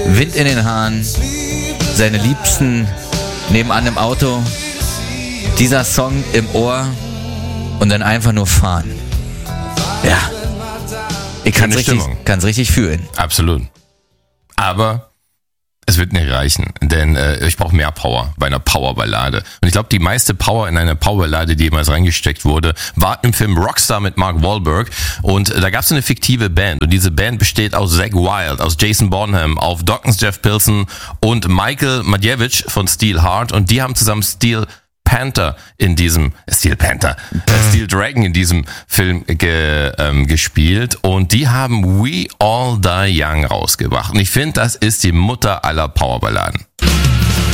Wind in den Haaren, seine Liebsten nebenan im Auto, dieser Song im Ohr und dann einfach nur fahren. Ja, ich kann es richtig fühlen. Absolut. Aber es wird nicht reichen, denn ich brauche mehr Power bei einer Powerballade. Und ich glaube, die meiste Power in einer Powerballade, die jemals reingesteckt wurde, war im Film Rockstar mit Mark Wahlberg. Und da gab es eine fiktive Band. Und diese Band besteht aus Zakk Wylde, aus Jason Bonham, auf Dawkins Jeff Pilson und Michael Madjewicz von Steel Heart. Und die haben zusammen Steel Dragon in diesem Film gespielt und die haben We All Die Young rausgebracht. Und ich finde, das ist die Mutter aller Powerballaden.